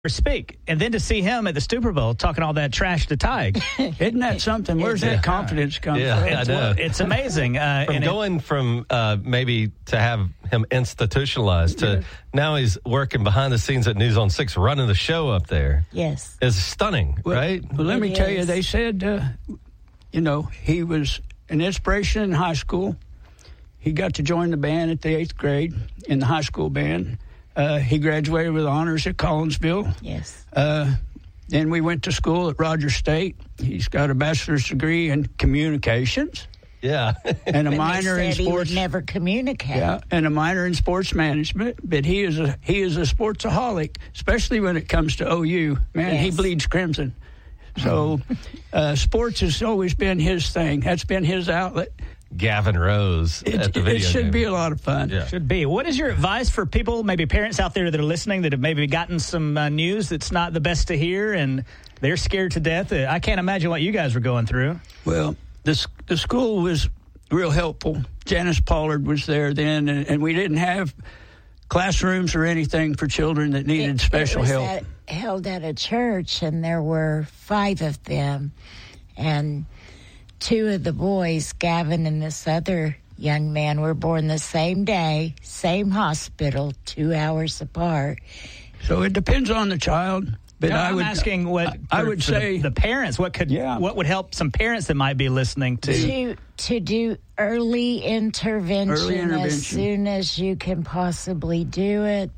speak, and then to see him at the Super Bowl talking all that trash to Tige. Isn't that something? Where's that confidence come from? I know. It's amazing. From maybe to have him institutionalized to now he's working behind the scenes at News on 6, running the show up there. Yes. It's stunning, right? Well, let me tell you, they said, he was an inspiration in high school. He got to join the band at the 8th grade in the high school band. He graduated with honors at Collinsville. Yes. Then we went to school at Rogers State. He's got a bachelor's degree in communications. Yeah. And a minor in sports. He would never communicate. Yeah, and a minor in sports management. But he is a sportsaholic, especially when it comes to OU. Man, He bleeds crimson. So sports has always been his thing. That's been his outlet. Gavin Rose at the video It should game. be a lot of fun. Yeah. Should be. What is your advice for people, maybe parents out there that are listening that have maybe gotten some news that's not the best to hear and they're scared to death? I can't imagine what you guys were going through. Well, the school was real helpful. Janice Pollard was there then, and we didn't have classrooms or anything for children that needed special help. Held at a church, and there were 5 of them, and 2 of the boys, Gavin and this other young man, were born the same day, same hospital, 2 hours apart. So it depends on the child. But I'm asking I would say the parents. What would help some parents that might be listening to do early intervention as soon as you can possibly do it.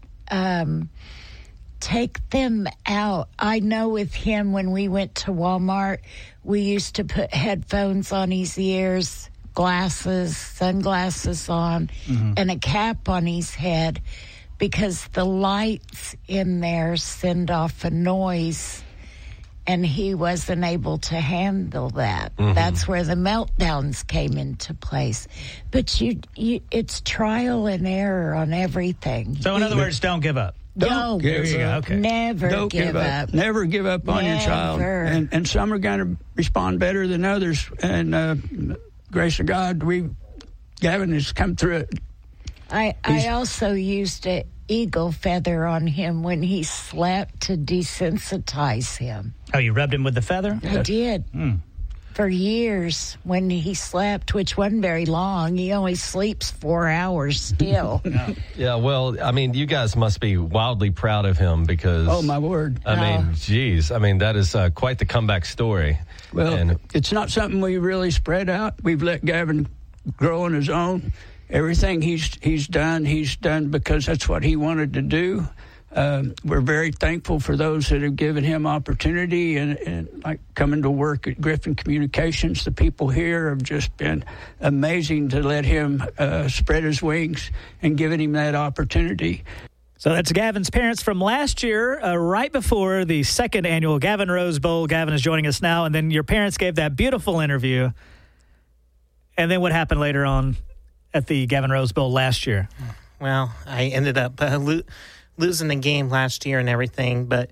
Take them out. I know with him, when we went to Walmart, we used to put headphones on his ears, sunglasses on, and a cap on his head, because the lights in there send off a noise, and he wasn't able to handle that. That's where the meltdowns came into place. But it's trial and error on everything. So in other words, don't give up. Don't give up. Okay. Never give up. Never give up on your child. And some are going to respond better than others. And grace of God, Gavin has come through it. I also used an eagle feather on him when he slept to desensitize him. Oh, you rubbed him with the feather? I did. For years when he slept, which wasn't very long. He only sleeps 4 hours still. Yeah, well, I mean, you guys must be wildly proud of him because... Oh, my word. I mean, geez. I mean, that is quite the comeback story. Well, it's not something we really spread out. We've let Gavin grow on his own. Everything he's done because that's what he wanted to do. We're very thankful for those that have given him opportunity and like coming to work at Griffin Communications. The people here have just been amazing to let him spread his wings and giving him that opportunity. So that's Gavin's parents from last year, right before the second annual Gavin Rose Bowl. Gavin is joining us now, and then your parents gave that beautiful interview. And then what happened later on at the Gavin Rose Bowl last year? Well, I ended up losing the game last year and everything, but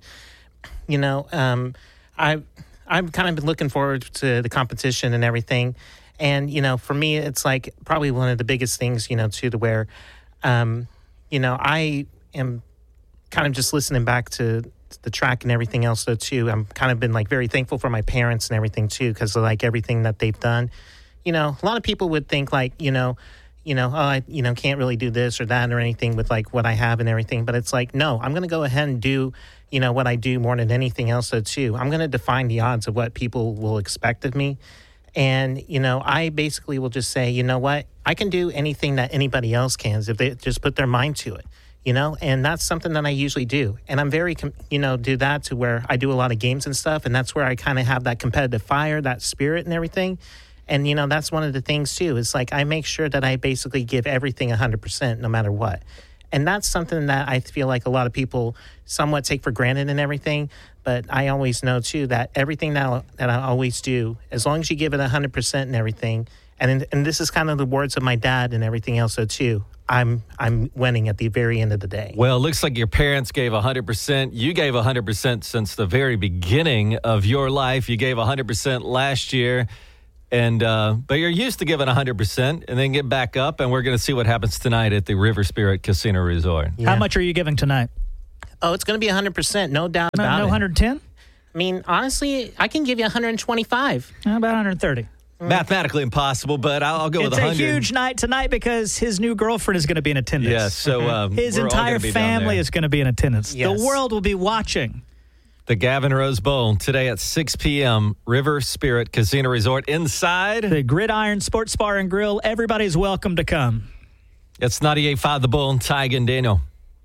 I've kind of been looking forward to the competition and everything, and for me it's like probably one of the biggest things too, to where I am kind of just listening back to the track and everything else though too. I'm kind of been like very thankful for my parents and everything too, because of like everything that they've done. A lot of people would think like I can't really do this or that or anything with like what I have and everything. But it's like, no, I'm going to go ahead and do, what I do more than anything else though too. I'm going to define the odds of what people will expect of me. And, I basically will just say, you know what, I can do anything that anybody else can if they just put their mind to it, and that's something that I usually do. And I'm very, do that to where I do a lot of games and stuff. And that's where I kind of have that competitive fire, that spirit and everything. And, that's one of the things, too. It's like I make sure that I basically give everything 100% no matter what. And that's something that I feel like a lot of people somewhat take for granted and everything. But I always know, too, that everything that I always do, as long as you give it 100% and everything, and this is kind of the words of my dad and everything else, so, too, I'm winning at the very end of the day. Well, it looks like your parents gave 100%. You gave 100% since the very beginning of your life. You gave 100% last year. But you're used to giving 100% and then get back up, and we're going to see what happens tonight at the River Spirit Casino Resort. Yeah. How much are you giving tonight? Oh, it's going to be 100%, no doubt about No it. 110? I mean, honestly, I can give you 125. How about 130? Mathematically impossible, but I'll go with It's 100. a huge night tonight because his new girlfriend is going to be in attendance. Yes, so His we're all entire gonna be down family there. is going to be in attendance. Yes. The world will be watching. The Gavin Rose Bowl today at 6 p.m. River Spirit Casino Resort inside. The Gridiron Sports Bar and Grill. Everybody's welcome to come. It's 98.5 The Bull, Tig and Daniel.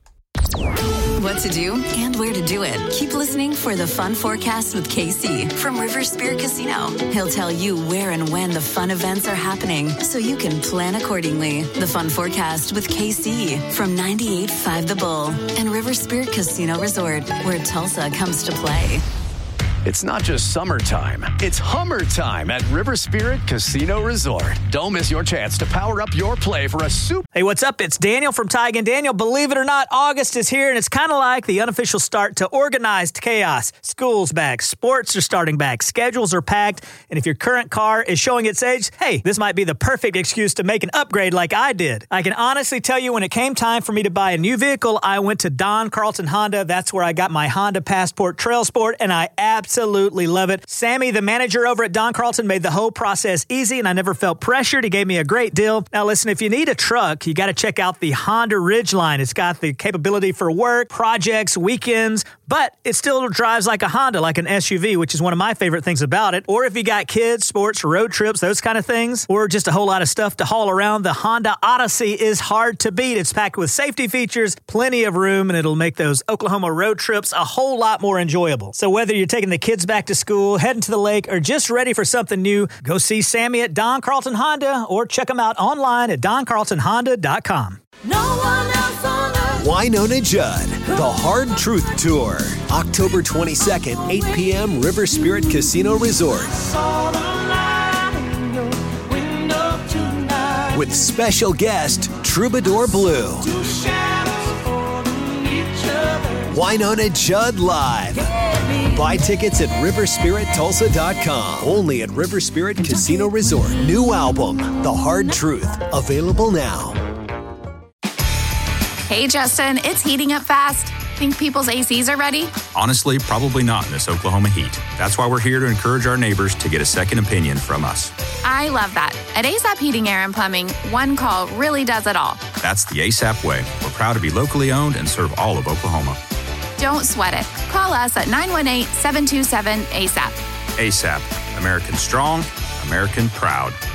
What to do and where to do it. Keep listening for the Fun Forecast with KC from River Spirit Casino. He'll tell you where and when the fun events are happening so you can plan accordingly. The Fun Forecast with KC from 98.5 The Bull and River Spirit Casino Resort, where Tulsa comes to play. It's not just summertime, it's Hummer time at River Spirit Casino Resort. Don't miss your chance to power up your play for a super. Hey, what's up? It's Daniel from Tig and Daniel. Believe it or not, August is here, and it's kind of like the unofficial start to organized chaos. School's back, sports are starting back, schedules are packed, and if your current car is showing its age, hey, this might be the perfect excuse to make an upgrade like I did. I can honestly tell you when it came time for me to buy a new vehicle, I went to Don Carlton Honda. That's where I got my Honda Passport Trail Sport, and I absolutely love it. Sammy, the manager over at Don Carlton, made the whole process easy, and I never felt pressured. He gave me a great deal. Now, listen, if you need a truck, you got to check out the Honda Ridgeline. It's got the capability for work, projects, weekends, but it still drives like a Honda, like an SUV, which is one of my favorite things about it. Or if you got kids, sports, road trips, those kind of things, or just a whole lot of stuff to haul around, the Honda Odyssey is hard to beat. It's packed with safety features, plenty of room, and it'll make those Oklahoma road trips a whole lot more enjoyable. So whether you're taking the kids back to school, heading to the lake, or just ready for something new, go see Sammy at Don Carlton Honda or check them out online at doncarltonhonda.com. No one else on earth. Winona Judd, The Hard Truth Tour, October 22nd, 8 p.m., River Spirit Casino Resort. Saw the light in your window tonight. With special guest, Troubadour Blue. Two shadows holding each other. Winona Judd Live. Buy tickets at riverspirittulsa.com. Only at River Spirit Casino Resort. New album, The Hard Truth. Available now. Hey, Justin, it's heating up fast. Think people's ACs are ready? Honestly, probably not in this Oklahoma heat. That's why we're here to encourage our neighbors to get a second opinion from us. I love that. At ASAP Heating, Air, and Plumbing, one call really does it all. That's the ASAP way. We're proud to be locally owned and serve all of Oklahoma. Don't sweat it. Call us at 918-727-ASAP. ASAP. American strong, American proud.